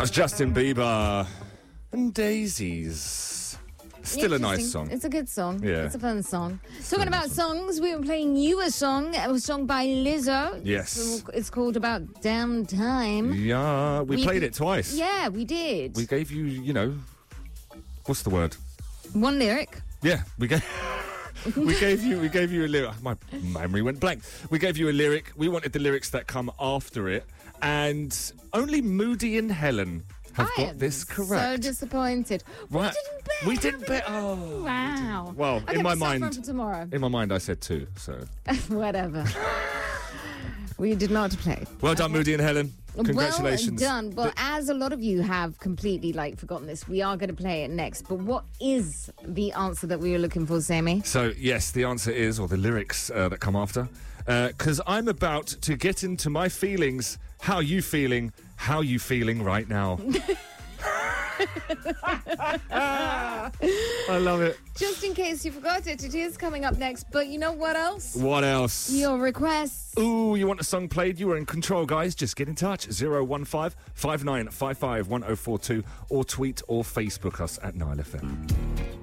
was Justin Bieber and Daisies. Still a nice song. It's a good song. Yeah. It's a fun song. Talking about songs, we were playing you a song by Lizzo. Yes. It's called About Damn Time. Yeah, we played it twice. Yeah, we did. We gave you, what's the word? One lyric. Yeah, we gave you a lyric. My memory went blank. We gave you a lyric. We wanted the lyrics that come after it, and only Moody and Helen have got this correct. So disappointed. Right. We didn't bet. Oh. Wow. Well, okay, in my we'll start mind, for tomorrow. In my mind, I said 2. So whatever. We did not play. Well done, Moody and Helen. Congratulations. Well done. Well, as a lot of you have completely forgotten this, we are going to play it next. But what is the answer that we were looking for, Sammy? So, yes, the answer is, or the lyrics that come after, because I'm about to get into my feelings. How you feeling? How you feeling right now? I love it. Just in case you forgot it, it is coming up next. But you know what else? What else? Your requests. Ooh, you want a song played? You are in control, guys. Just get in touch. 015 5955 1042 or tweet or Facebook us at Nile FM.